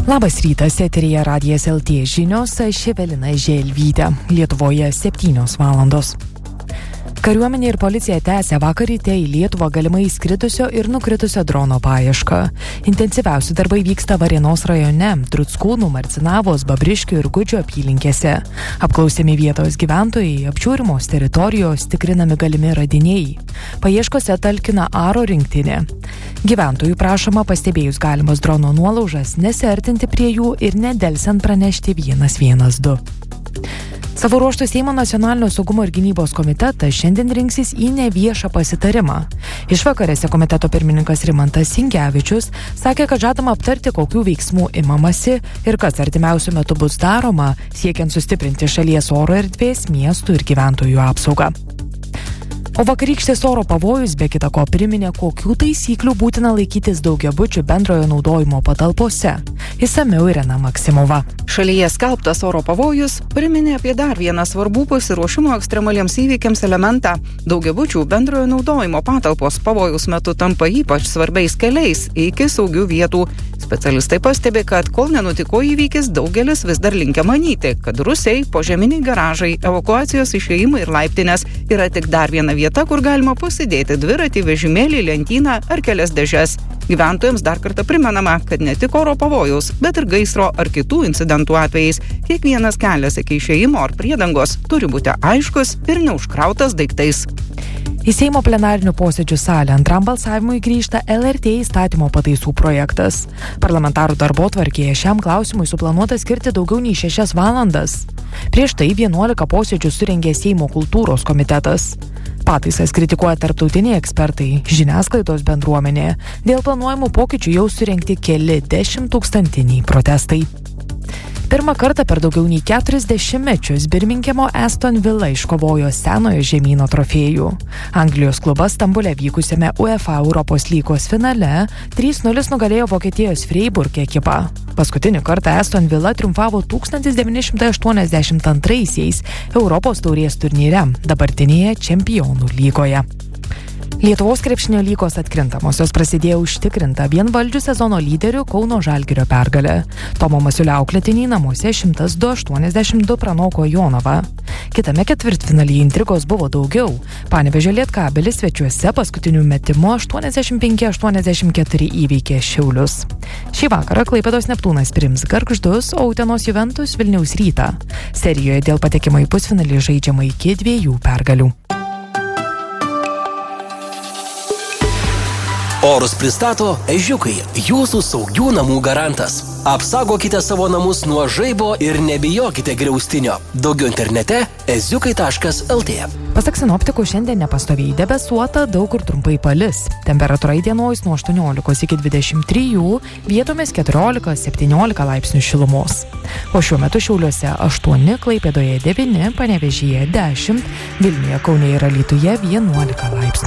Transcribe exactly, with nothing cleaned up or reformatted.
Labas rytas, eteryje Radijas L T žinios, aš Evelina Želvytė. Lietuvoje septynios valandos. Kariuomenė ir policija tęsia vakar ryte į Lietuvą galimai įskridusio ir nukritusio drono paiešką. Intensyviausi darbai vyksta Varėnos rajone, Truckūnų, Marcinavos, Babriškių ir Gudžio apylinkėse. Apklausiami vietos gyventojai, apžiūrimos teritorijos, tikrinami galimi radiniai. Paieškose talkina Aro rinktinė. Gyventojų prašoma pastebėjus galimas drono nuolaužas nesiartinti prie jų ir nedelsiant pranešti vienas vienas du. Savo ruožtu Seimo nacionalinio saugumo ir gynybos komitetas šiandien rinksis į neviešą pasitarimą. Išvakarėse komiteto pirmininkas Rimantas Sinkevičius sakė, kad žadama aptarti, kokių veiksmų imamasi ir kas artimiausiu metu bus daroma, siekiant sustiprinti šalies oro erdvės, miestų ir gyventojų apsaugą. O vakarykštės oro pavojus be kita ko priminė, kokių taisyklių būtina laikytis daugiabučių bendrojo naudojimo patalpose. Išsamiau Irena Maksimova. Šalyje skelbtas oro pavojus priminė apie dar vieną svarbų pasiruošimo ekstremaliems įvykiams elementą. Daugiabučių bendrojo naudojimo patalpos pavojaus metu tampa ypač svarbiais keliais iki saugių vietų. Specialistai pastebi, kad kol nenutiko įvykis, daugelis vis dar linkę manyti, kad rūsiai, požeminiai garažai, evakuacijos išėjimai ir laiptinės yra tik dar viena vieta, kur galima pasidėti dviratį, vežimėlį, lentyną ar kelias dėžes. Gyventojams dar kartą primenama, kad ne tik oro pavojaus, bet ir gaisro ar kitų incidentų atvejais kiekvienas kelias iki išėjimo ar priedangos turi būti aiškus ir neužkrautas daiktais. Į Seimo plenarinių posėdžių salę antram balsavimui grįžta L R T įstatymo pataisų projektas. Parlamentarų darbotvarkėje šiam klausimui suplanuota skirti daugiau nei šešias valandas. Prieš tai vienuolika posėdžių surengė Seimo kultūros komitetas. Pataisas kritikuoja tarptautiniai ekspertai, žiniasklaidos bendruomenė. Dėl planuojamų pokyčių jau surengti keli dešimttūkstantiniai protestai. Pirmą kartą per daugiau nei keturis dešimtmečius Birmingemo Aston Villa iškovojo senojo žemyno trofėjų. Anglijos klubas Stambule vykusiame UEFA Europos lygos finale trys nulis nugalėjo Vokietijos Freiburg ekipą. Paskutinį kartą Aston Villa triumfavo tūkstantis devyni šimtai aštuoniasdešimt antraisiais Europos taurės turnyre, dabartinėje Čempionų lygoje. Lietuvos krepšinio lygos atkrintamosios prasidėjo užtikrinta vienvaldžių sezono lyderių Kauno Žalgirio pergalė. Tomo Masiulio auklėtiniai namuose šimtas du aštuoniasdešimt du pranoko Jonavą. Kitame ketvirtfinalyje intrigos buvo daugiau. Panevėžio Lietkabelis svečiuose paskutiniu metimu aštuoniasdešimt penki aštuoniasdešimt keturi įveikė Šiaulius. Šį vakarą Klaipėdos Neptūnas priims Gargždus, o Utenos Juventus Vilniaus Rytą. Serijoje dėl patekimo į pusfinalį žaidžiama iki dviejų pergalių. Orus pristato Ežiukai, jūsų saugių namų garantas. Apsaugokite savo namus nuo žaibo ir nebijokite griaustinio. Daugiau internete eziukai taškas el tė. Pasak sinoptikų, šiandien nepastoviai debesuota, daug kur trumpai palis. Temperatūra įdienojus nuo aštuoniolikos iki dvidešimt trijų, vietomis keturiolika septyniolika laipsnių šilumos. O šiuo metu Šiauliuose aštuoni, Klaipėdoje devyni, Panevėžyje dešimt, Vilniuje, Kaune ir Alytuje vienuolika laipsnių.